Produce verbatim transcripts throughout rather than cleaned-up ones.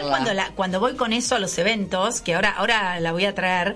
igual cuando la, cuando voy con eso a los eventos, que ahora, ahora la voy a traer,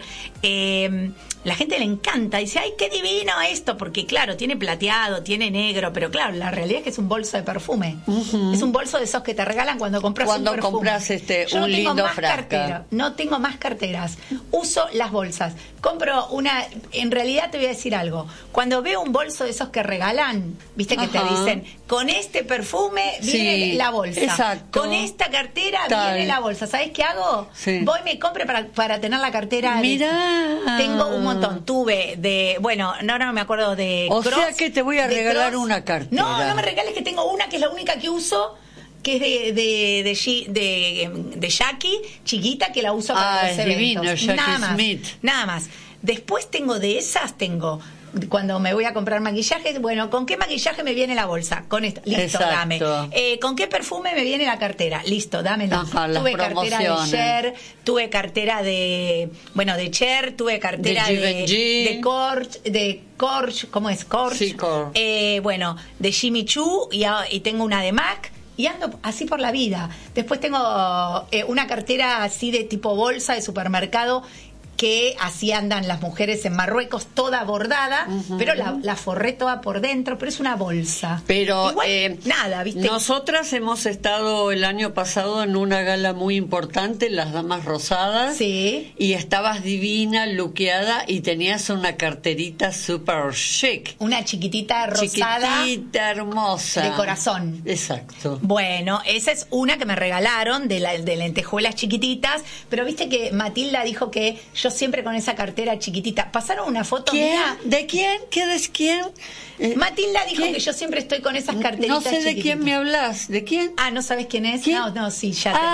eh, la gente le encanta, dice, ay, qué divino esto, porque claro, tiene plateado, tiene negro, pero claro, la realidad es que es un bolso de perfume. Uh-huh. Es un bolso de esos que te regalan cuando compras cuando un perfume. compras este, Yo un no tengo lindo más frasco. cartera, no tengo más carteras, uso las bolsas. Compro una, en realidad te voy a decir algo, cuando veo un bolso de esos que regalan, viste que Ajá. te dicen, con este perfume viene sí, la bolsa, exacto. con esta cartera Tal. viene la bolsa. ¿Sabes qué hago? Sí. Voy, me compro para, para tener la cartera. Mirá. De, tengo un montón, tuve de, bueno, no, no me acuerdo de O Cross, sea que te voy a regalar Cross. una cartera. No, no me regales, que tengo una que es la única que uso, que es de de de, de, de Jackie, chiquita, que la uso para ah, los es eventos. Divino, Jackie nada más, Smith. Nada más. Después tengo de esas, tengo cuando me voy a comprar maquillaje, bueno, ¿con qué maquillaje me viene la bolsa? Con esto, listo, Exacto. dame. Eh, ¿Con qué perfume me viene la cartera? Listo, dámela. Ajá, tuve las cartera de Cher, tuve cartera de, bueno, de Cher, tuve cartera de de, de Corch, de Corch, ¿cómo es? Corch. Sí, Corch. Eh, bueno, de Jimmy Choo y, y tengo una de MAC. Y ando así por la vida. Después tengo eh, una cartera así de tipo bolsa de supermercado, que así andan las mujeres en Marruecos, toda bordada, uh-huh. pero la, la forré toda por dentro, pero es una bolsa. Pero igual, eh, nada, ¿viste? Nosotras hemos estado el año pasado en una gala muy importante, las Damas Rosadas. Sí. Y estabas divina, luqueada, y tenías una carterita super chic. Una chiquitita rosada. Chiquitita, hermosa. De corazón. Exacto. Bueno, esa es una que me regalaron de, la, de lentejuelas chiquititas, pero viste que Matilda dijo que yo siempre con esa cartera chiquitita. ¿Pasaron una foto ¿Quién? mía? ¿De quién? ¿Qué de quién? Eh, Matilda dijo ¿qué? que yo siempre estoy con esas carteritas No sé de chiquititas. quién me hablas. ¿De quién? Ah, ¿no sabes quién es? ¿Quién? No, no, sí, ya te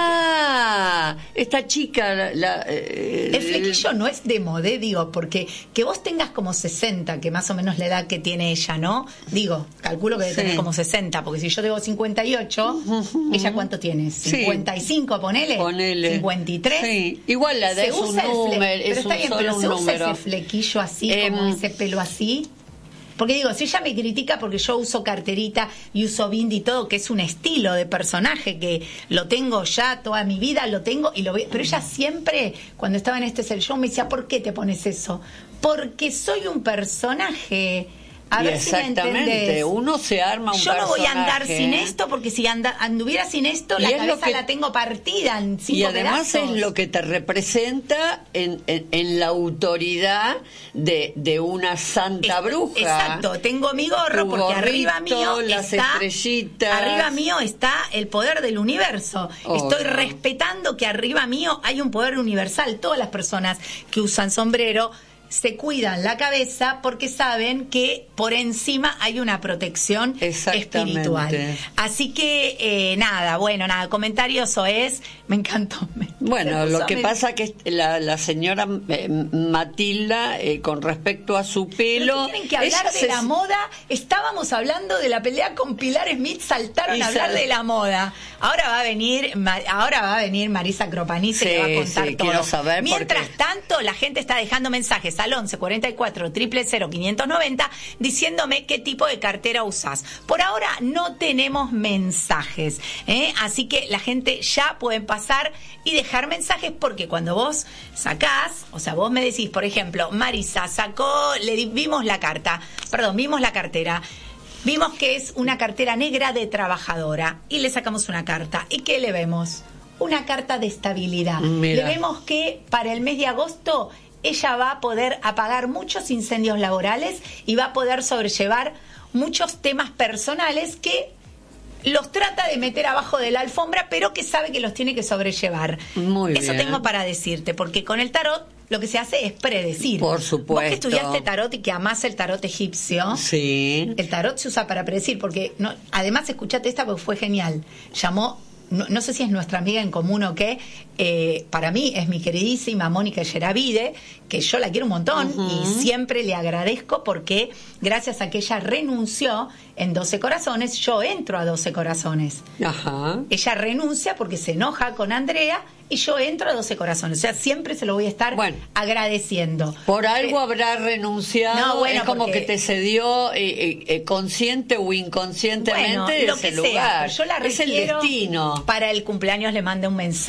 Ah, esta chica. La, la, eh, el flequillo no es de modé, digo, porque que vos tengas como sesenta, que más o menos la edad que tiene ella, ¿no? Digo, calculo que debe sí. tener como sesenta, porque si yo tengo cincuenta y ocho, uh-huh. ¿ella cuánto tiene? cincuenta y cinco, sí. ponele. Ponele. cincuenta y tres. Sí. Igual la de es un número. Pero es está un bien, solo pero un se número. usa ese flequillo así, eh, como ese pelo así. Porque digo, si ella me critica porque yo uso carterita y uso bindi y todo, que es un estilo de personaje que lo tengo ya toda mi vida, lo tengo y lo veo. Pero ella siempre, cuando estaba en este show, me decía, ¿por qué te pones eso? Porque soy un personaje. A y ver exactamente, si me uno se arma un Yo no voy a andar personaje. sin esto, porque si anda, anduviera sin esto, la cabeza que, la tengo partida en cinco y además pedazos. Es lo que te representa en, en, en la autoridad de, de una santa es, bruja. Exacto, tengo mi gorro, porque gorrito, arriba mío las está, estrellitas. Arriba mío está el poder del universo. Oh, Estoy no. respetando que arriba mío hay un poder universal. Todas las personas que usan sombrero se cuidan la cabeza porque saben que por encima hay una protección espiritual. Así que, eh, nada, bueno, nada, comentarios o es, me encantó. Me, bueno, lo que pasa que la, la señora eh, Matilda, eh, con respecto a su pelo... Pero tienen que hablar de se... la moda. Estábamos hablando de la pelea con Pilar Smith, saltaron y a hablar sal... de la moda. Ahora va a venir, ahora va a venir Marisa Cropanice, sí, que va a contar sí, todo. Quiero saber Mientras porque... tanto, la gente está dejando mensajes al once cuarenta y cuatro, cero cero cero, quinientos noventa diciéndome qué tipo de cartera usás. Por ahora no tenemos mensajes, ¿eh? Así que la gente ya pueden pasar y dejar mensajes, porque cuando vos sacás, o sea, vos me decís, por ejemplo, Marisa sacó, le vimos la carta, perdón, vimos la cartera. Vimos que es una cartera negra de trabajadora y le sacamos una carta. ¿Y qué le vemos? Una carta de estabilidad. Mira. Le vemos que para el mes de agosto ella va a poder apagar muchos incendios laborales y va a poder sobrellevar muchos temas personales que los trata de meter abajo de la alfombra, pero que sabe que los tiene que sobrellevar. Muy Eso bien. tengo para decirte, porque con el tarot lo que se hace es predecir. Por supuesto. Vos que estudiaste tarot y que amás el tarot egipcio. Sí. El tarot se usa para predecir, porque no, además escuchate esta porque fue genial. Llamó, no, no sé si es nuestra amiga en común o qué, eh, para mí es mi queridísima Mónica Yeravide, que yo la quiero un montón uh-huh. y siempre le agradezco porque gracias a que ella renunció en doce corazones, yo entro a doce corazones. Ajá. Ella renuncia porque se enoja con Andrea y yo entro a doce corazones. O sea, siempre se lo voy a estar bueno, agradeciendo. Por algo eh, habrá renunciado, no, bueno, es como porque, que te cedió eh, eh, consciente o inconscientemente bueno, lo ese que lugar. Sea, yo la es el destino. Para el cumpleaños le mandé un mensaje.